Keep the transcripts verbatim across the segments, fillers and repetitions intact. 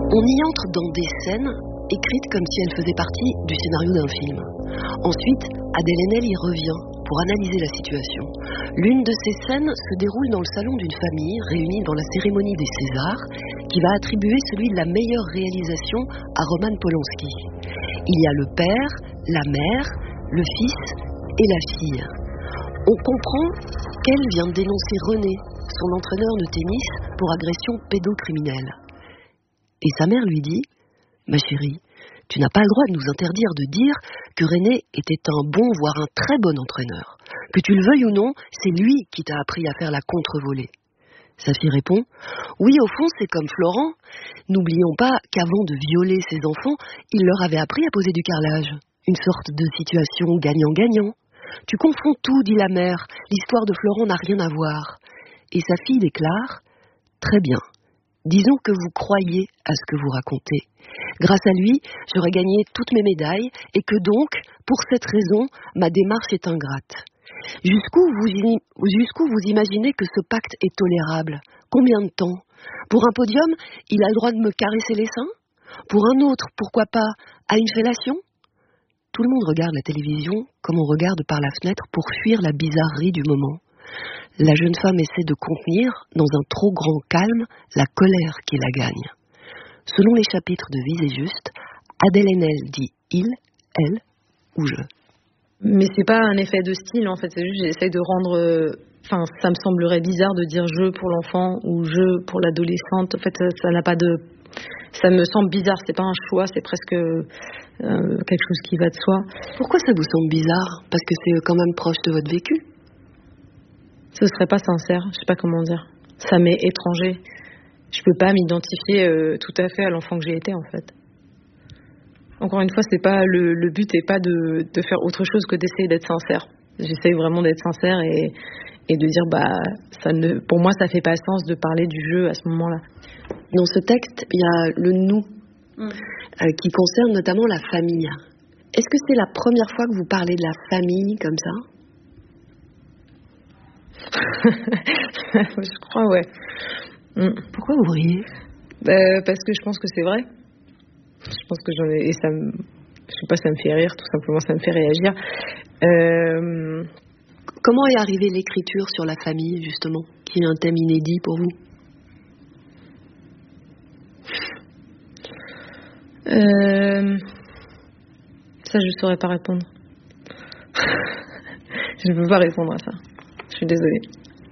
On y entre dans des scènes écrites comme si elles faisaient partie du scénario d'un film. Ensuite, Adèle Haenel y revient pour analyser la situation. L'une de ces scènes se déroule dans le salon d'une famille réunie dans la cérémonie des Césars, qui va attribuer celui de la meilleure réalisation à Roman Polanski. Il y a le père, la mère, le fils et la fille. On comprend qu'elle vient de dénoncer René, son entraîneur de tennis, pour agression pédocriminelle. Et sa mère lui dit « Ma chérie, tu n'as pas le droit de nous interdire de dire que René était un bon, voire un très bon entraîneur. Que tu le veuilles ou non, c'est lui qui t'a appris à faire la contre-volée. » Sa fille répond « Oui, au fond, c'est comme Florent. N'oublions pas qu'avant de violer ses enfants, il leur avait appris à poser du carrelage. Une sorte de situation gagnant-gagnant. Tu confonds tout, dit la mère. L'histoire de Florent n'a rien à voir. » Et sa fille déclare « Très bien. Disons que vous croyez à ce que vous racontez. Grâce à lui, j'aurais gagné toutes mes médailles et que donc, pour cette raison, ma démarche est ingrate. Jusqu'où vous, jusqu'où vous imaginez que ce pacte est tolérable? Combien de temps? Pour un podium, il a le droit de me caresser les seins? Pour un autre, pourquoi pas, à une fellation? Tout le monde regarde la télévision comme on regarde par la fenêtre pour fuir la bizarrerie du moment. La jeune femme essaie de contenir, dans un trop grand calme, la colère qui la gagne. Selon les chapitres de Vise et Juste, Adèle Haenel dit « il »,« elle » ou « je ». Mais c'est pas un effet de style, en fait. C'est juste j'essaie de rendre... Enfin, euh, ça me semblerait bizarre de dire « je » pour l'enfant ou « je » pour l'adolescente. En fait, ça n'a pas de... Ça me semble bizarre, c'est pas un choix, c'est presque euh, quelque chose qui va de soi. Pourquoi ça vous semble bizarre? Parce que c'est quand même proche de votre vécu. Ce serait pas sincère, je sais pas comment dire. Ça m'est étranger. Je peux pas m'identifier euh, tout à fait à l'enfant que j'ai été, en fait. Encore une fois, c'est pas le, le but est pas de, de faire autre chose que d'essayer d'être sincère. J'essaye vraiment d'être sincère et, et de dire bah ça ne, pour moi ça fait pas sens de parler du jeu à ce moment-là. Dans ce texte, il y a le nous mmh. euh, qui concerne notamment la famille. Est-ce que c'est la première fois que vous parlez de la famille comme ça? Je crois, ouais. Mmh. Pourquoi vous riez? Bah, parce que je pense que c'est vrai. Je pense que j'en ai... Et ça me... Je sais pas, ça me fait rire, tout simplement, ça me fait réagir. Euh... Comment est arrivée l'écriture sur la famille, justement, qui est un thème inédit pour vous? euh... Ça, je saurais pas répondre. Je peux pas répondre à ça. Je suis désolée.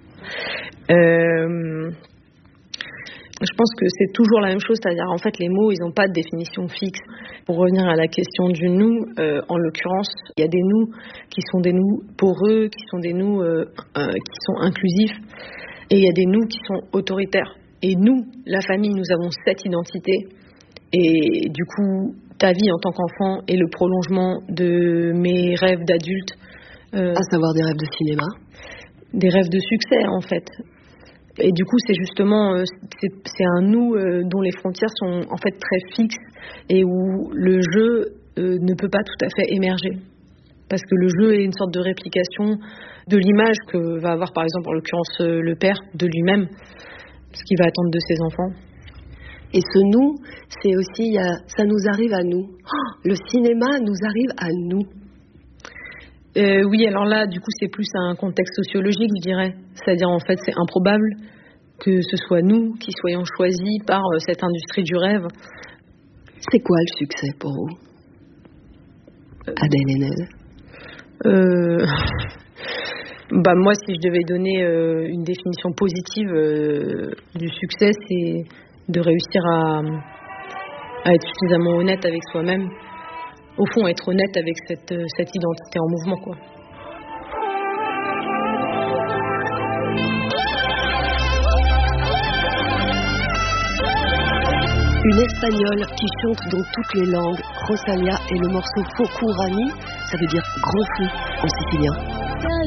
Euh... Je pense que c'est toujours la même chose, c'est-à-dire en fait les mots ils n'ont pas de définition fixe. Pour revenir à la question du nous, euh, en l'occurrence il y a des nous qui sont des nous poreux, qui sont des nous euh, euh, qui sont inclusifs, et il y a des nous qui sont autoritaires. Et nous, la famille, nous avons cette identité, et du coup ta vie en tant qu'enfant est le prolongement de mes rêves d'adulte. Euh, à savoir des rêves de cinéma, des rêves de succès en fait. Et du coup, c'est justement, euh, c'est, c'est un nous euh, dont les frontières sont en fait très fixes et où le jeu euh, ne peut pas tout à fait émerger. Parce que le jeu est une sorte de réplication de l'image que va avoir, par exemple, en l'occurrence, euh, le père de lui-même, ce qu'il va attendre de ses enfants. Et ce nous, c'est aussi, euh, ça nous arrive à nous. Oh, le cinéma nous arrive à nous. Euh, oui, alors là, du coup, c'est plus un contexte sociologique, je dirais. C'est-à-dire, en fait, c'est improbable que ce soit nous qui soyons choisis par euh, cette industrie du rêve. C'est quoi le succès pour vous, Adèle Haenel? euh, bah, Moi, si je devais donner euh, une définition positive euh, du succès, c'est de réussir à, à être suffisamment honnête avec soi-même. Au fond, être honnête avec cette, cette identité en mouvement, quoi. Une Espagnole qui chante dans toutes les langues, Rosalia, et le morceau Fokurani, ça veut dire grand feu en sicilien.